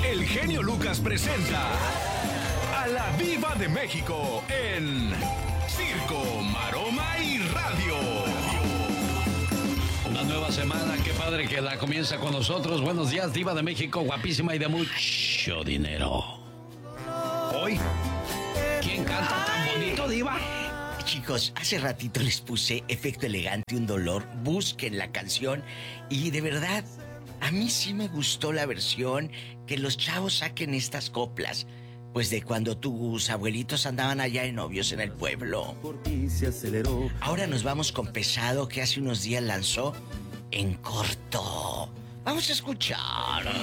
el genio Lucas presenta a la Diva de México en Circo, Maroma y Radio. Una nueva semana, qué padre que la comienza con nosotros. Buenos días, Diva de México, guapísima y de mucho dinero. Hoy, ¿quién canta tan bonito, Diva? Chicos, hace ratito les puse Efecto Elegante, un dolor. Busquen la canción y de verdad, a mí sí me gustó la versión que los chavos saquen estas coplas. Pues de cuando tus abuelitos andaban allá de novios en el pueblo. Ahora nos vamos con Pesado, que hace unos días lanzó En Corto. Vamos a escuchar.